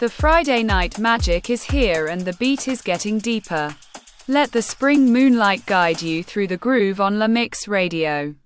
The Friday night magic is here and the beat is getting deeper. Let the spring moonlight guide you through the groove on La Mix Radio.